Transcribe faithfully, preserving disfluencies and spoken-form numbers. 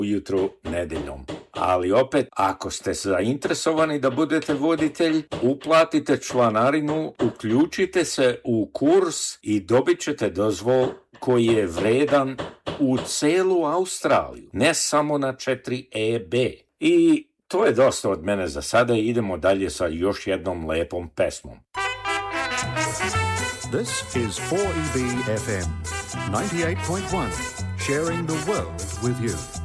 ujutru nedeljom. Ali opet, ako ste zainteresovani da budete voditelj, uplatite članarinu, uključite se u kurs i dobit ćete dozvol koji je vredan u celu Australiju, ne samo na četiri E B. I to je dosta od mene za sada i idemo dalje sa još jednom lepom pesmom. This is four E B F M, ninety-eight point one, sharing the world with you.